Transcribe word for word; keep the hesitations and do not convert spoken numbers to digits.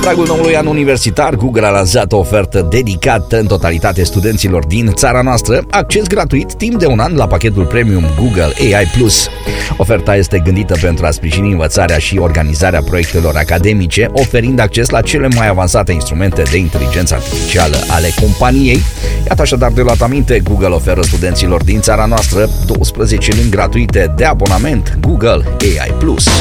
dragul noului an universitar, Google a lansat o ofertă dedicată în totalitate studenților din țara noastră, acces gratuit timp de un an la pachetul premium Google A I plus. Oferta este gândită pentru a sprijini învățarea și organizarea proiectelor academice, oferind acces la cele mai avansate instrumente de inteligență artificială ale companiei. Iată așadar de luat aminte, Google oferă studenților din țara noastră douăsprezece luni gratuite de abonament Google A I plus.